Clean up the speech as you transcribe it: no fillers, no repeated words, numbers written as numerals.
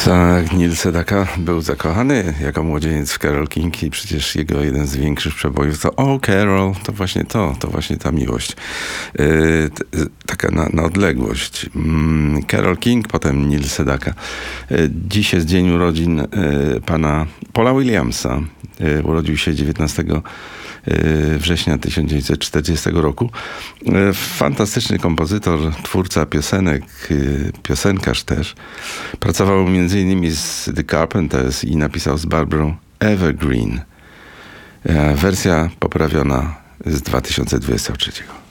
Tak, Neil Sedaka był zakochany jako młodzieniec w Carole King i przecież jego jeden z większych przebojów to "Oh Carol", to właśnie ta miłość. Taka na odległość. Carole King, potem Neil Sedaka. Dziś jest dzień urodzin pana Paula Williamsa. Urodził się 19 września 1940 roku. Fantastyczny kompozytor, twórca piosenek, piosenkarz też. Pracował m.in. z The Carpenters i napisał z Barbarą Evergreen. Wersja poprawiona z 2023.